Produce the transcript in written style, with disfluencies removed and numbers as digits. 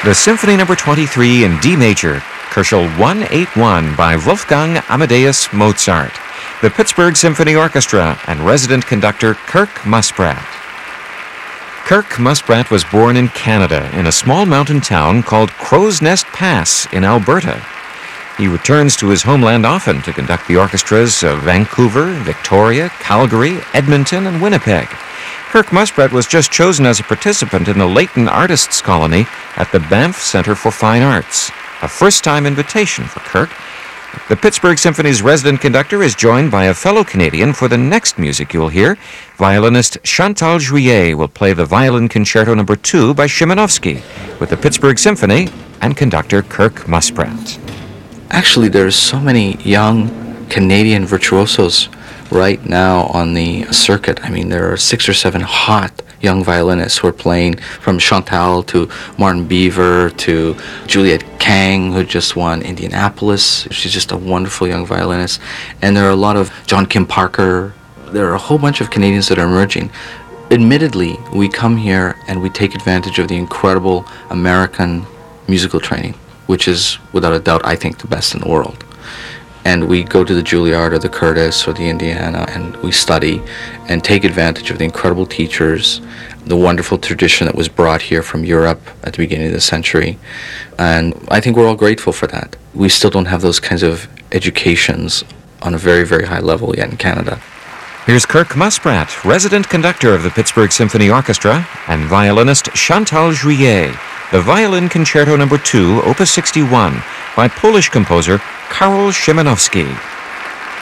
The Symphony No. 23 in D major, Kochel 181 by Wolfgang Amadeus Mozart, the Pittsburgh Symphony Orchestra, and resident conductor Kirk Muspratt. Kirk Muspratt was born in Canada in a small mountain town called Crow's Nest Pass in Alberta. He returns to his homeland often to conduct the orchestras of Vancouver, Victoria, Calgary, Edmonton, and Winnipeg. Kirk Muspratt was just chosen as a participant in the Leighton Artists Colony at the Banff Centre for Fine Arts, a first-time invitation for Kirk. The Pittsburgh Symphony's resident conductor is joined by a fellow Canadian for the next music you'll hear. Violinist Chantal Juillet will play the Violin Concerto No. 2 by Szymanowski with the Pittsburgh Symphony and conductor Kirk Muspratt. Actually, there's so many young Canadian virtuosos right now on the circuit. I mean, there are 6 or 7 hot young violinists who are playing, from Chantal to Martin Beaver to Juliet Kang, who just won Indianapolis. She's just a wonderful young violinist. And there are a lot of John Kim Parker. There are a whole bunch of Canadians that are emerging. Admittedly, we come here and we take advantage of the incredible American musical training, which is, without a doubt, I think, the best in the world. And we go to the Juilliard or the Curtis or the Indiana, and we study and take advantage of the incredible teachers, the wonderful tradition that was brought here from Europe at the beginning of the century. And I think we're all grateful for that. We still don't have those kinds of educations on a very, very high level yet in Canada. Here's Kirk Muspratt, resident conductor of the Pittsburgh Symphony Orchestra, and violinist Chantal Juillet, the Violin Concerto No. 2, Opus 61, by Polish composer Karol Szymanowski.